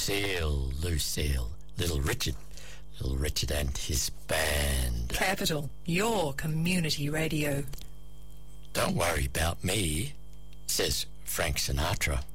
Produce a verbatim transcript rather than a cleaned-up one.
Lucille, Lucille, Little Richard, Little Richard and his band. Capital, your community radio. Don't worry about me, says Frank Sinatra.